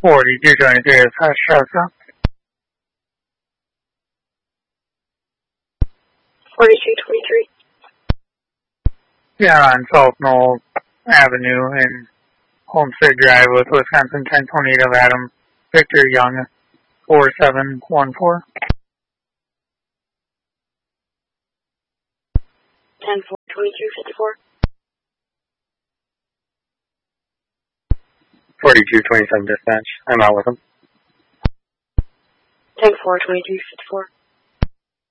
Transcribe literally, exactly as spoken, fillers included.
forty-two twenty-three is Hashasa. forty-two twenty-three. Yeah, on South Knoll Avenue in Homestead Drive with Wisconsin ten twenty-eight of Adam Victor Young, four seven one four. ten four twenty-two fifty-four. forty-two twenty-seven dispatch. I'm out with him. ten four twenty-three fifty-four.